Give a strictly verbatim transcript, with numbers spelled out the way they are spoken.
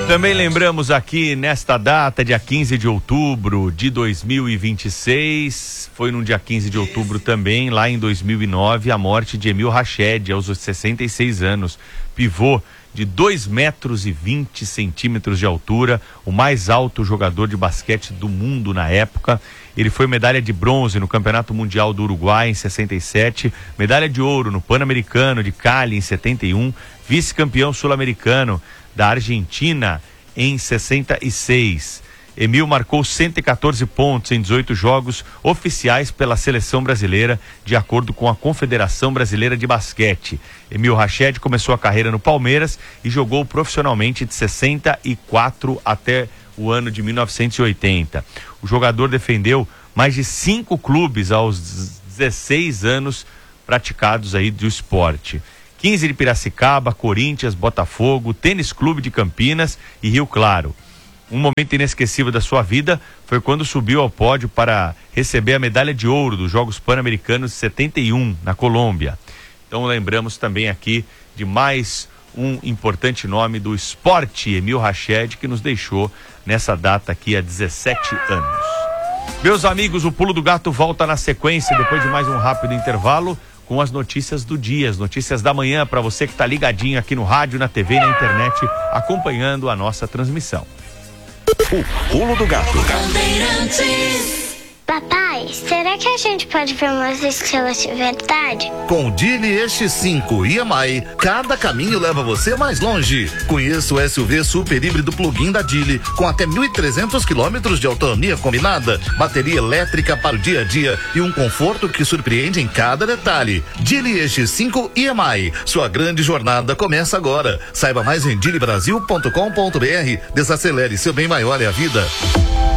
Também lembramos aqui nesta data, dia quinze de outubro de dois mil e vinte e seis, foi no dia quinze de outubro também, lá em dois mil e nove, a morte de Emil Rached, aos sessenta e seis anos, pivô de dois metros e vinte centímetros de altura, o mais alto jogador de basquete do mundo na época. Ele foi medalha de bronze no Campeonato Mundial do Uruguai em sessenta e sete, medalha de ouro no Pan-Americano de Cali em setenta e um, vice-campeão sul-americano da Argentina em sessenta e seis. Emil marcou cento e quatorze pontos em dezoito jogos oficiais pela seleção brasileira, de acordo com a Confederação Brasileira de Basquete. Emil Rached começou a carreira no Palmeiras e jogou profissionalmente de sessenta e quatro até o ano de mil novecentos e oitenta. O jogador defendeu mais de cinco clubes aos dezesseis anos praticados aí do esporte. quinze de Piracicaba, Corinthians, Botafogo, Tênis Clube de Campinas e Rio Claro. Um momento inesquecível da sua vida foi quando subiu ao pódio para receber a medalha de ouro dos Jogos Pan-Americanos de setenta e um, na Colômbia. Então lembramos também aqui de mais um importante nome do esporte, Emil Rached, que nos deixou nessa data aqui há dezessete anos. Meus amigos, o Pulo do Gato volta na sequência, depois de mais um rápido intervalo, com as notícias do dia, as notícias da manhã, para você que está ligadinho aqui no rádio, na T V e na internet, acompanhando a nossa transmissão. O Pulo do Gato. Papai, será que a gente pode ver umas estrelas de verdade? Com o Geely X cinco e M I, cada caminho leva você mais longe. Conheça o S U V super híbrido plug-in da Geely, com até mil e trezentos quilômetros de autonomia combinada, bateria elétrica para o dia a dia e um conforto que surpreende em cada detalhe. Geely X cinco e M I, sua grande jornada começa agora. Saiba mais em geely brasil ponto com ponto br. Desacelere, seu bem maior é a vida.